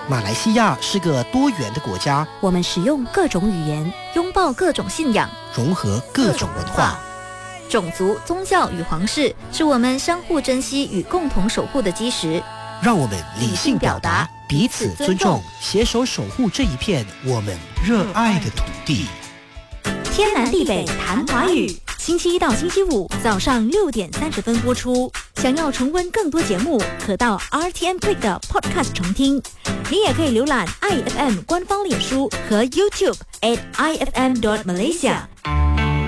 马来西亚是个多元的国家， 我们使用各种语言，拥抱各种信仰， 融合各种文化。 种族、宗教与皇室是我们相互珍惜与共同守护的基石。 让我们理性表达，彼此尊重，携手守护这一片我们热爱的土地。 天南地北谈华语，星期一到星期五早上6点30分播出。想要重温更多节目，可到 RTM Play 的 Podcast 重听。你也可以浏览 IFM 官方脸书和 YouTube @IFM.Malaysia。